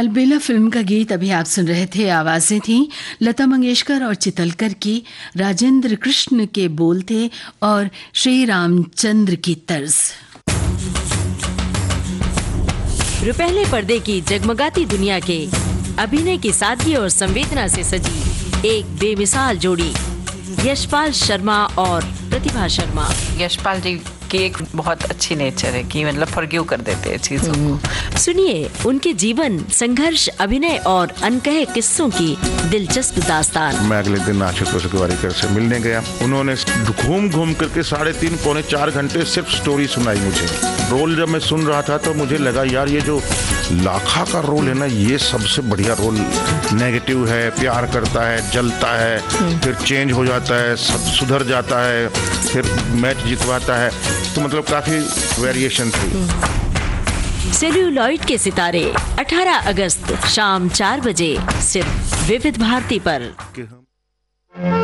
अलबेला film का गीत अभी आप सुन रहे थे। आवाजें थीं लता मंगेशकर और चितलकर की, राजेंद्र कृष्ण के बोल थे और श्री रामचंद्र की तर्ज। रुपहले पर्दे की जगमगाती दुनिया के अभिनय की सादगी और संवेदना से सजी एक बेमिसाल जोड़ी, यशपाल शर्मा और प्रतिभा शर्मा। यशपाल जी की एक बहुत अच्छी नेचर है कि मतलब फॉरगिव कर देते हैं चीजों को। सुनिए उनके जीवन, संघर्ष, अभिनय और अनकहे किस्सों की दिलचस्प दास्तान। मैं अगले दिन आशुतोष गोवारिकर से मिलने गया। उन्होंने घूम घूम करके 3.5 पौने 4 घंटे सिर्फ स्टोरी सुनाई मुझे। रोल जब मैं सुन रहा था तो मुझे लगा यार ये जो लाखा का रोल है ना, ये सबसे बढ़िया रोल। नेगेटिव है, प्यार करता है, जलता है, फिर चेंज हो जाता है, सुधर जाता है, फिर मैच जितवाता है, तो मतलब काफी वेरिएशन थी। सेल्यूलॉइड के सितारे 18 अगस्त शाम 4 बजे सिर्फ विविध भारती पर।